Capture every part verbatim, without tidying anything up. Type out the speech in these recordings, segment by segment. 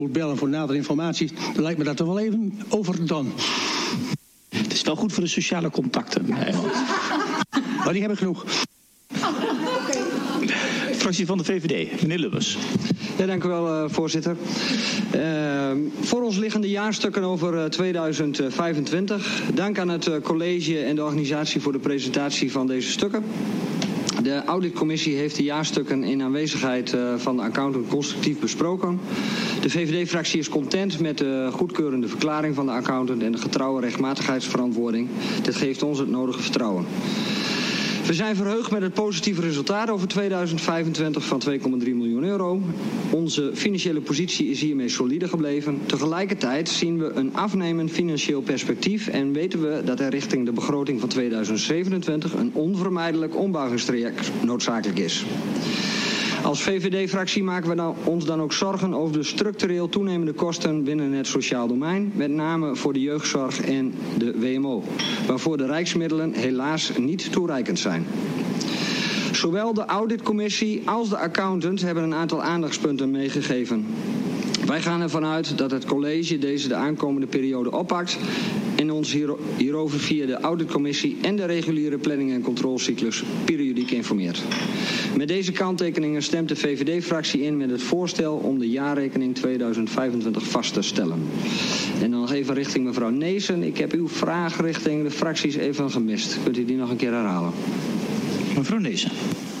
Moet bellen voor nadere informatie, dan lijkt me dat toch wel even overdone. Het is wel goed voor de sociale contacten. Maar die heb ik genoeg. Fractie van de V V D, meneer Lubbers. Ja, dank u wel, uh, voorzitter. Uh, voor ons liggen de jaarstukken over uh, tweeduizend vijfentwintig. Dank aan het uh, college en de organisatie voor de presentatie van deze stukken. De auditcommissie heeft de jaarstukken in aanwezigheid uh, van de accountant constructief besproken. De V V D-fractie is content met de goedkeurende verklaring van de accountant en de getrouwe rechtmatigheidsverantwoording. Dit geeft ons het nodige vertrouwen. We zijn verheugd met het positieve resultaat over tweeduizend vijfentwintig van twee komma drie miljoen euro. Onze financiële positie is hiermee solide gebleven. Tegelijkertijd zien we een afnemend financieel perspectief en weten we dat er richting de begroting van tweeduizend zevenentwintig een onvermijdelijk ombuigingstraject noodzakelijk is. Als V V D-fractie maken we dan, ons dan ook zorgen over de structureel toenemende kosten binnen het sociaal domein, met name voor de jeugdzorg en de W M O, waarvoor de rijksmiddelen helaas niet toereikend zijn. Zowel de auditcommissie als de accountant hebben een aantal aandachtspunten meegegeven. Wij gaan ervan uit dat het college deze de aankomende periode oppakt en ons hier, hierover via de auditcommissie en de reguliere planning- en controlecyclus periodiek informeert. Met deze kanttekeningen stemt de V V D-fractie in met het voorstel om de jaarrekening tweeduizend vijfentwintig vast te stellen. En dan nog even richting mevrouw Neesen. Ik heb uw vraag richting de fracties even gemist. Kunt u die nog een keer herhalen? Mevrouw Neesen.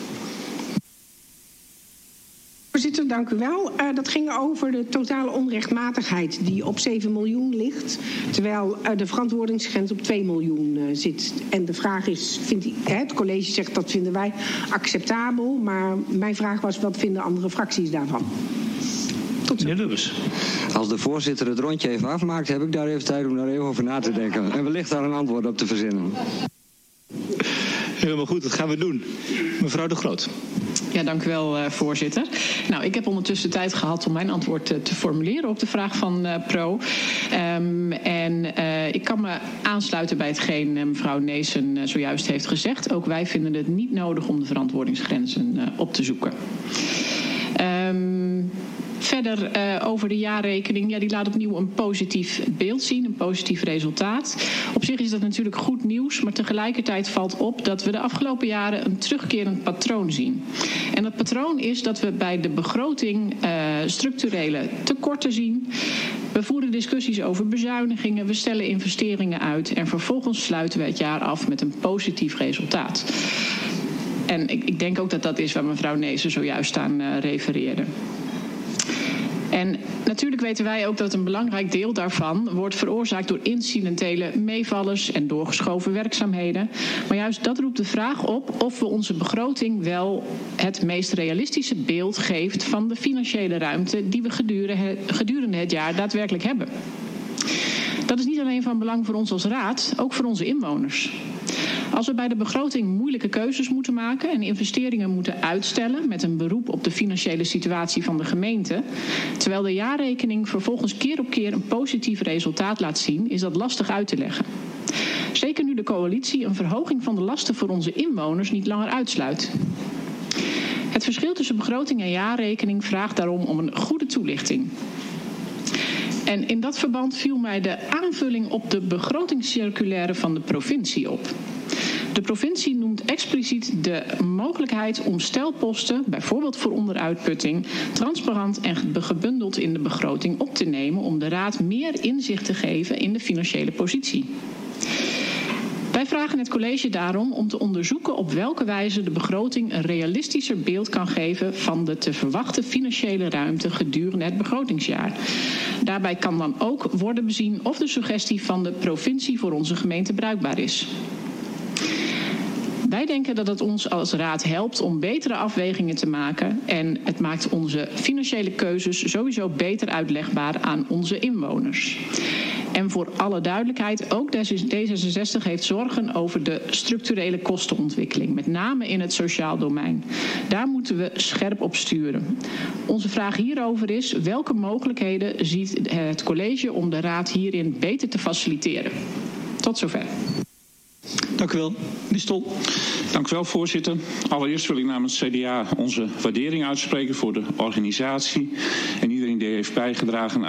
Voorzitter, dank u wel. Uh, dat ging over de totale onrechtmatigheid die op zeven miljoen ligt, terwijl uh, de verantwoordingsgrens op twee miljoen uh, zit. En de vraag is, vindt die, het college zegt dat vinden wij acceptabel, maar mijn vraag was, wat vinden andere fracties daarvan? Tot zo. Lubbers. Als de voorzitter het rondje even afmaakt, heb ik daar even tijd om daar even over na te denken. En wellicht daar een antwoord op te verzinnen. Helemaal goed, dat gaan we doen. Mevrouw De Groot. Ja, dank u wel, uh, voorzitter. Nou, ik heb ondertussen tijd gehad om mijn antwoord uh, te formuleren op de vraag van uh, Pro. Um, en uh, ik kan me aansluiten bij hetgeen uh, mevrouw Neesen uh, zojuist heeft gezegd. Ook wij vinden het niet nodig om de verantwoordingsgrenzen uh, op te zoeken. Um, Verder uh, over de jaarrekening. Ja, die laat opnieuw een positief beeld zien, een positief resultaat. Op zich is dat natuurlijk goed nieuws, maar tegelijkertijd valt op dat we de afgelopen jaren een terugkerend patroon zien. En dat patroon is dat we bij de begroting uh, structurele tekorten zien. We voeren discussies over bezuinigingen, we stellen investeringen uit en vervolgens sluiten we het jaar af met een positief resultaat. En ik, ik denk ook dat dat is waar mevrouw Neesen zojuist aan uh, refereerde. En natuurlijk weten wij ook dat een belangrijk deel daarvan wordt veroorzaakt door incidentele meevallers en doorgeschoven werkzaamheden. Maar juist dat roept de vraag op of we onze begroting wel het meest realistische beeld geeft van de financiële ruimte die we gedurende het jaar daadwerkelijk hebben. Dat is niet alleen van belang voor ons als raad, ook voor onze inwoners. Als we bij de begroting moeilijke keuzes moeten maken en investeringen moeten uitstellen met een beroep op de financiële situatie van de gemeente, terwijl de jaarrekening vervolgens keer op keer een positief resultaat laat zien, is dat lastig uit te leggen. Zeker nu de coalitie een verhoging van de lasten voor onze inwoners niet langer uitsluit. Het verschil tussen begroting en jaarrekening vraagt daarom om een goede toelichting. En in dat verband viel mij de aanvulling op de begrotingscirculaire van de provincie op. De provincie noemt expliciet de mogelijkheid om stelposten, bijvoorbeeld voor onderuitputting, transparant en gebundeld in de begroting op te nemen om de raad meer inzicht te geven in de financiële positie. Wij vragen het college daarom om te onderzoeken op welke wijze de begroting een realistischer beeld kan geven van de te verwachten financiële ruimte gedurende het begrotingsjaar. Daarbij kan dan ook worden bezien of de suggestie van de provincie voor onze gemeente bruikbaar is. Wij denken dat het ons als raad helpt om betere afwegingen te maken en het maakt onze financiële keuzes sowieso beter uitlegbaar aan onze inwoners. En voor alle duidelijkheid, ook D zesenzestig heeft zorgen over de structurele kostenontwikkeling, met name in het sociaal domein. Daar moeten we scherp op sturen. Onze vraag hierover is, welke mogelijkheden ziet het college om de raad hierin beter te faciliteren? Tot zover. Dank u wel. Meneer Stol. Dank u wel, voorzitter. Allereerst wil ik namens C D A onze waardering uitspreken voor de organisatie en iedereen heeft bijgedragen